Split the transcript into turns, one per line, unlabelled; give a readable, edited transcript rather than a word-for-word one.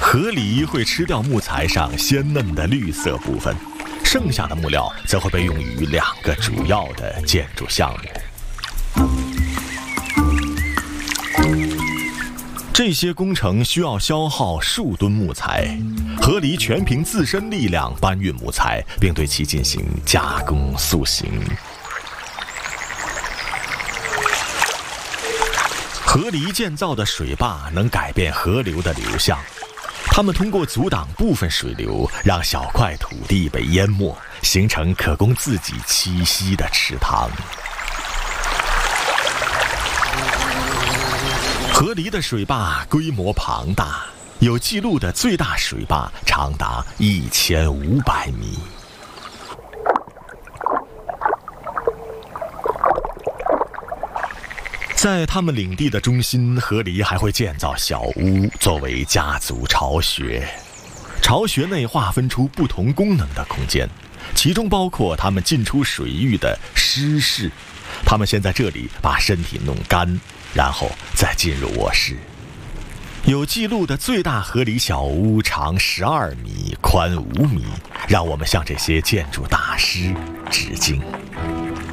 河狸会吃掉木材上鲜嫩的绿色部分，剩下的木料则会被用于2个主要的建筑项目。这些工程需要消耗数吨木材，河狸全凭自身力量搬运木材，并对其进行加工塑形。河狸建造的水坝能改变河流的流向，它们通过阻挡部分水流，让小块土地被淹没，形成可供自己栖息的池塘。河狸的水坝规模庞大，有记录的最大水坝长达1500米。在他们领地的中心，河狸还会建造小屋，作为家族巢穴。巢穴内划分出不同功能的空间，其中包括他们进出水域的湿室。他们先在这里把身体弄干，然后再进入卧室。有记录的最大河狸小屋长12米，宽5米，让我们向这些建筑大师致敬。